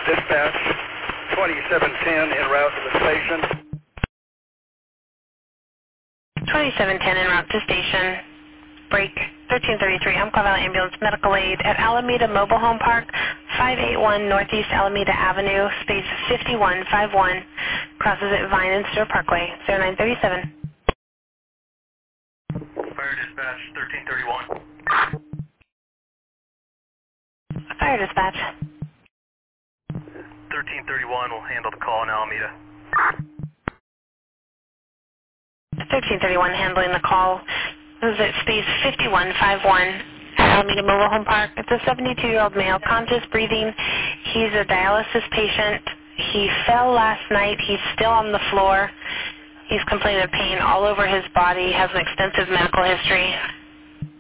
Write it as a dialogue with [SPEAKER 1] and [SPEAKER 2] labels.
[SPEAKER 1] Dispatch 2710 en route to the station.
[SPEAKER 2] 2710 en route to station. Break 1333, Umpqua Valley Ambulance Medical Aid at Alameda Mobile Home Park, 581 Northeast Alameda Avenue, space 5151, crosses at Vine and Stewart Parkway, 0937.
[SPEAKER 3] Fire Dispatch 1331.
[SPEAKER 2] Fire Dispatch.
[SPEAKER 3] 1331 will handle the call in Alameda.
[SPEAKER 2] 1331 handling the call. This is at space 5151 at Alameda Mobile Home Park. It's a 72-year-old male, conscious breathing. He's a dialysis patient. He fell last night. He's still on the floor. He's complaining of pain all over his body, has an extensive medical history.